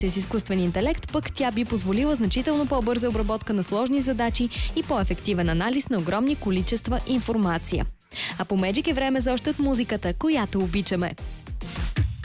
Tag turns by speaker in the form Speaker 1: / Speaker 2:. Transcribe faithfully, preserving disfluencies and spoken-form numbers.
Speaker 1: С изкуствен интелект пък тя би позволила значително по-бърза обработка на сложни задачи и по-ефективен анализ на огромни количества информация. А по Magic е време за още от музиката, която обичаме.